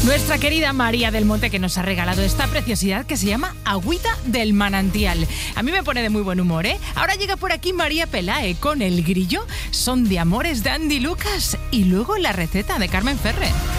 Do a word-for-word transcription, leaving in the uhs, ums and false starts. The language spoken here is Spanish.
Nuestra querida María del Monte, que nos ha regalado esta preciosidad que se llama Agüita del Manantial. A mí me pone de muy buen humor, ¿eh? Ahora llega por aquí María Pelae con El Grillo. Son de amores de Andy Lucas. Y luego la receta de Carmen Ferrer.